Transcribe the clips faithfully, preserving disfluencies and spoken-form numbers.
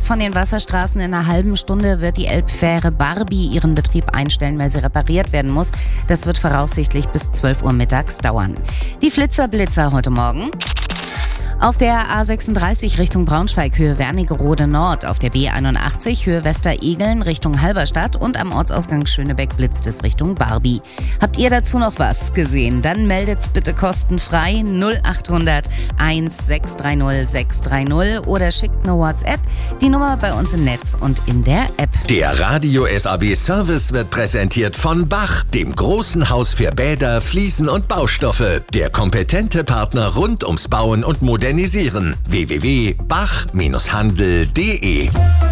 von den Wasserstraßen. In einer halben Stunde wird die Elbfähre Barbie ihren Betrieb einstellen, weil sie repariert werden muss. Das wird voraussichtlich bis zwölf Uhr mittags dauern. Die Flitzer-Blitzer heute Morgen. Auf der A sechsunddreißig Richtung Braunschweig, Höhe Wernigerode Nord. Auf der B einundachtzig, Höhe Westeregeln Richtung Halberstadt. Und am Ortsausgang Schönebeck blitzt es Richtung Barbie. Habt ihr dazu noch was gesehen? Dann meldet's bitte kostenfrei null acht hundert eins sechs drei null sechs drei null oder schickt eine WhatsApp. Die Nummer bei uns im Netz und in der App. Der Radio S A W Service wird präsentiert von Bach, dem großen Haus für Bäder, Fliesen und Baustoffe. Der kompetente Partner rund ums Bauen und Modernisieren. w w w punkt bach handel punkt de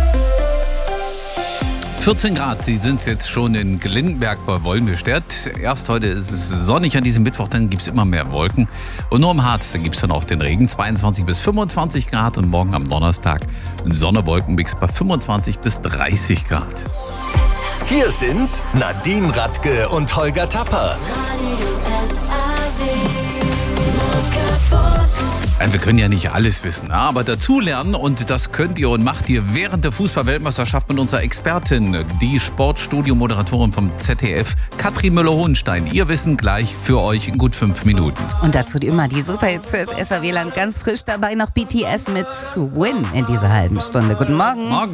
vierzehn Grad, Sie sind jetzt schon in Glindenberg bei Wolmirstedt. Erst heute ist es sonnig an diesem Mittwoch, dann gibt es immer mehr Wolken. Und nur im Harz, da gibt es dann auch den Regen, zweiundzwanzig bis fünfundzwanzig Grad. Und morgen am Donnerstag ein Sonne-Wolkenmix bei fünfundzwanzig bis dreißig Grad. Hier sind Nadine Radke und Holger Tapper. Wir können ja nicht alles wissen, aber dazulernen und das könnt ihr und macht ihr während der Fußball-Weltmeisterschaft mit unserer Expertin, die Sportstudio-Moderatorin vom Z D F, Katrin Müller-Hohenstein. Ihr Wissen gleich für euch in gut fünf Minuten. Und dazu immer die Superhits fürs S A W-Land ganz frisch dabei, noch B T S mit Swim in dieser halben Stunde. Guten Morgen. Morgen.